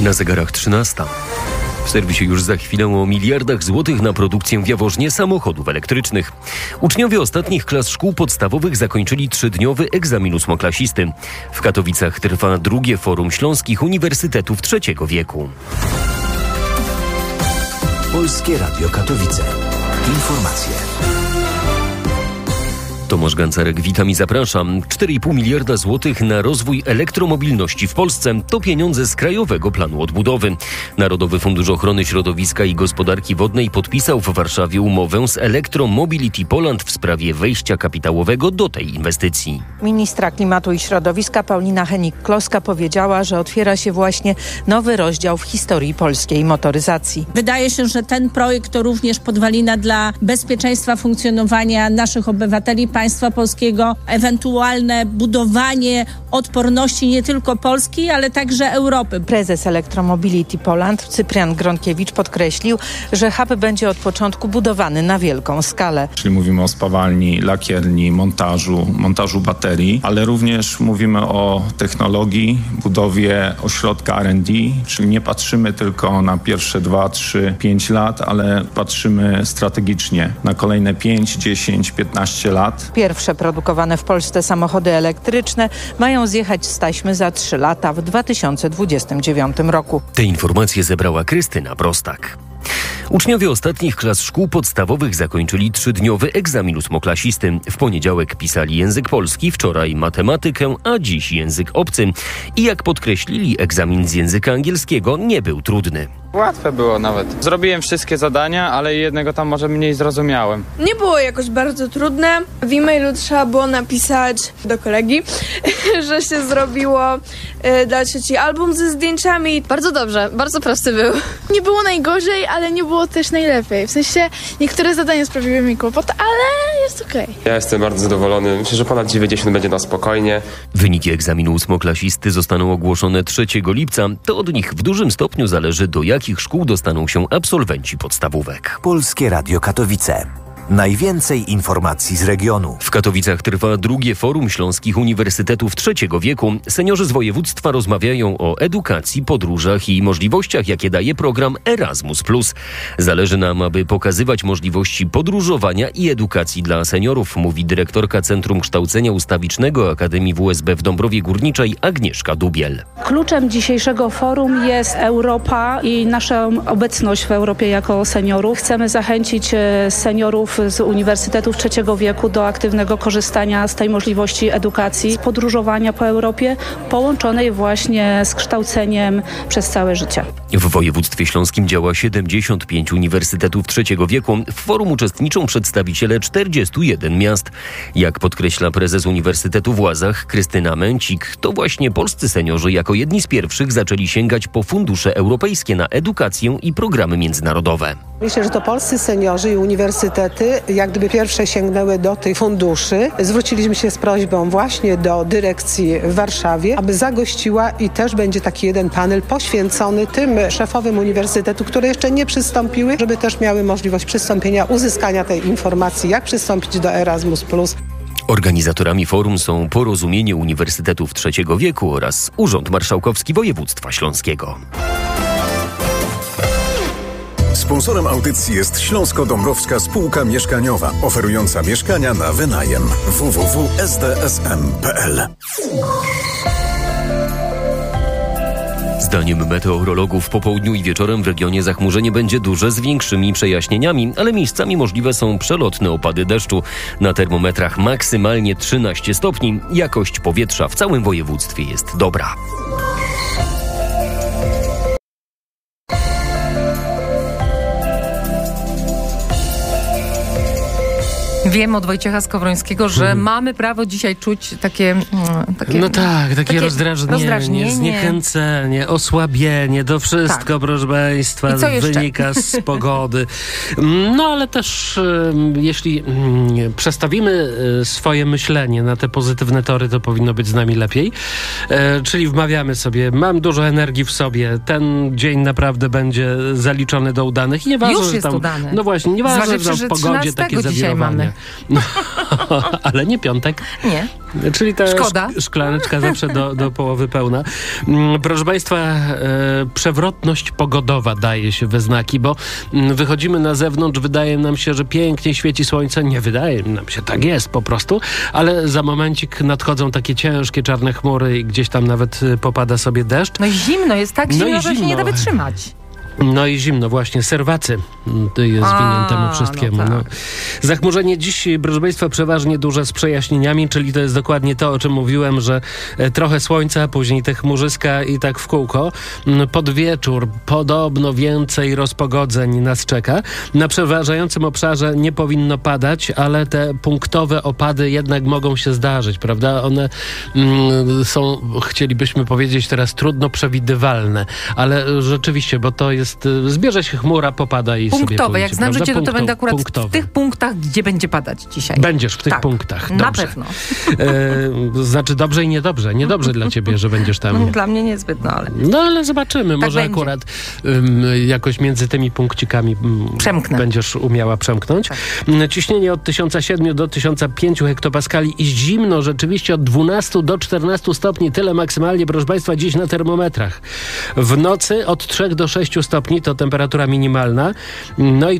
Na zegarach 13. W serwisie już za chwilę o miliardach złotych na produkcję w Jaworznie samochodów elektrycznych. Uczniowie ostatnich klas szkół podstawowych zakończyli 3-dniowy egzamin ósmoklasisty. W Katowicach trwa drugie Forum Śląskich Uniwersytetów Trzeciego Wieku. Polskie Radio Katowice. Informacje. Tomasz Gancarek, witam i zapraszam. 4,5 miliarda złotych na rozwój elektromobilności w Polsce to pieniądze z Krajowego Planu Odbudowy. Narodowy Fundusz Ochrony Środowiska i Gospodarki Wodnej podpisał w Warszawie umowę z Electromobility Poland w sprawie wejścia kapitałowego do tej inwestycji. Ministra Klimatu i Środowiska Paulina Hennig-Kloska powiedziała, że otwiera się właśnie nowy rozdział w historii polskiej motoryzacji. Wydaje się, że ten projekt to również podwalina dla bezpieczeństwa funkcjonowania naszych obywateli, państwa polskiego, ewentualne budowanie odporności nie tylko Polski, ale także Europy. Prezes Electromobility Poland Cyprian Gronkiewicz podkreślił, że hub będzie od początku budowany na wielką skalę. Czyli mówimy o spawalni, lakierni, montażu baterii, ale również mówimy o technologii, budowie ośrodka R&D, czyli nie patrzymy tylko na pierwsze 2, 3, 5 lat, ale patrzymy strategicznie na kolejne 5, 10, 15 lat. Pierwsze produkowane w Polsce samochody elektryczne mają zjechać z taśmy za 3 lata w 2029 roku. Te informacje zebrała Krystyna Prostak. Uczniowie ostatnich klas szkół podstawowych zakończyli 3-dniowy egzamin ósmoklasisty. W poniedziałek pisali język polski, wczoraj matematykę, a dziś język obcy. I jak podkreślili, egzamin z języka angielskiego nie był trudny. Łatwe było nawet. Zrobiłem wszystkie zadania, ale jednego tam może mniej zrozumiałem. Nie było jakoś bardzo trudne. W e-mailu trzeba było napisać do kolegi, że się zrobiło dla trzeci album ze zdjęciami. Bardzo dobrze, bardzo prosty był. Nie było najgorzej, ale nie było też najlepiej. W sensie niektóre zadania sprawiły mi kłopot, ale jest okej. Ja jestem bardzo zadowolony. Myślę, że ponad 90 będzie na spokojnie. Wyniki egzaminu ósmoklasisty zostaną ogłoszone 3 lipca. To od nich w dużym stopniu zależy, do jakich szkół dostaną się absolwenci podstawówek. Polskie Radio Katowice. Najwięcej informacji z regionu. W Katowicach trwa drugie Forum Śląskich Uniwersytetów Trzeciego Wieku. Seniorzy z województwa rozmawiają o edukacji, podróżach i możliwościach, jakie daje program Erasmus+. Zależy nam, aby pokazywać możliwości podróżowania i edukacji dla seniorów, mówi dyrektorka Centrum Kształcenia Ustawicznego Akademii WSB w Dąbrowie Górniczej Agnieszka Dubiel. Kluczem dzisiejszego forum jest Europa i nasza obecność w Europie jako seniorów. Chcemy zachęcić seniorów z Uniwersytetów Trzeciego Wieku do aktywnego korzystania z tej możliwości edukacji, podróżowania po Europie, połączonej właśnie z kształceniem przez całe życie. W województwie śląskim działa 75 Uniwersytetów Trzeciego Wieku. W forum uczestniczą przedstawiciele 41 miast. Jak podkreśla prezes Uniwersytetu w Łazach Krystyna Męcik, to właśnie polscy seniorzy jako jedni z pierwszych zaczęli sięgać po fundusze europejskie na edukację i programy międzynarodowe. Myślę, że to polscy seniorzy i uniwersytety jak gdyby pierwsze sięgnęły do tych funduszy. Zwróciliśmy się z prośbą właśnie do dyrekcji w Warszawie, aby zagościła i też będzie taki jeden panel poświęcony tym szefowym uniwersytetu, które jeszcze nie przystąpiły, żeby też miały możliwość przystąpienia, uzyskania tej informacji, jak przystąpić do Erasmus+. Organizatorami forum są Porozumienie Uniwersytetów Trzeciego Wieku oraz Urząd Marszałkowski Województwa Śląskiego. Sponsorem audycji jest Śląsko-Dąbrowska Spółka Mieszkaniowa, oferująca mieszkania na wynajem. www.sdsm.pl. Zdaniem meteorologów po południu i wieczorem w regionie zachmurzenie będzie duże z większymi przejaśnieniami, ale miejscami możliwe są przelotne opady deszczu. Na termometrach maksymalnie 13 stopni. Jakość powietrza w całym województwie jest dobra. Wiem od Wojciecha Skowrońskiego, że mamy prawo dzisiaj czuć takie no tak, takie rozdrażnienie, zniechęcenie, osłabienie, to wszystko, proszę Państwa, wynika z pogody. No ale też jeśli przestawimy swoje myślenie na te pozytywne tory, to powinno być z nami lepiej. Czyli wmawiamy sobie, mam dużo energii w sobie, ten dzień naprawdę będzie zaliczony do udanych. I nieważne, już jest tam, udany. No właśnie, nieważne, że w pogodzie takie zawirowania. No, ale nie piątek. Nie. Czyli ta Szkoda. Szklaneczka zawsze do połowy pełna. Proszę Państwa, przewrotność pogodowa daje się we znaki, bo wychodzimy na zewnątrz, wydaje nam się, że pięknie świeci słońce. Nie wydaje nam się, tak jest po prostu, ale za momencik nadchodzą takie ciężkie czarne chmury i gdzieś tam nawet popada sobie deszcz. No i zimno, jest tak zimno, że się nie da wytrzymać. No i zimno właśnie, serwacy to jest winien temu wszystkiemu. No tak. No. Zachmurzenie dziś, proszę Państwa, przeważnie duże z przejaśnieniami, czyli to jest dokładnie to, o czym mówiłem, że trochę słońca, później te chmurzyska i tak w kółko. Pod wieczór podobno więcej rozpogodzeń nas czeka. Na przeważającym obszarze nie powinno padać, ale te punktowe opady jednak mogą się zdarzyć, prawda? One są, chcielibyśmy powiedzieć teraz, trudno przewidywalne, ale rzeczywiście, bo to jest, zbierze się chmura, popada i punktowe, sobie pójdzie. Jak znam życie, to będę akurat punktowe. w tych punktach, gdzie będzie padać dzisiaj. Będziesz w tych punktach. Dobrze. Na pewno. Znaczy dobrze i niedobrze. Niedobrze dla ciebie, że będziesz tam. Dla mnie niezbyt, no ale... No ale zobaczymy. Tak może będzie. akurat jakoś między tymi punkcikami będziesz umiała przemknąć. Tak. Ciśnienie od 1007 do 1005 hektopaskali i zimno rzeczywiście od 12 do 14 stopni. Tyle maksymalnie, proszę Państwa, dziś na termometrach. W nocy od 3 do 6 stopni to temperatura minimalna. No i